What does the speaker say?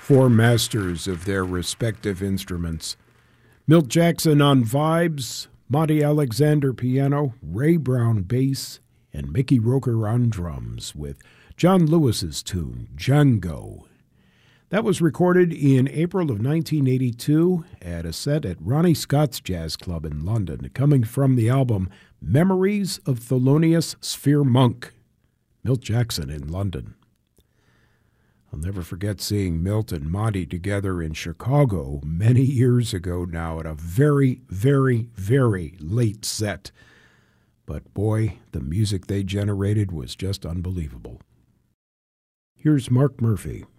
four masters of their respective instruments. Milt Jackson on vibes, Monty Alexander piano, Ray Brown bass, and Mickey Roker on drums with John Lewis's tune, Django. That was recorded in April of 1982 at a set at Ronnie Scott's Jazz Club in London, coming from the album Memories of Thelonious Sphere Monk, Milt Jackson in London. I'll never forget seeing Milt and Monty together in Chicago many years ago now at a very, very, very late set. But boy, the music they generated was just unbelievable. Here's Mark Murphy.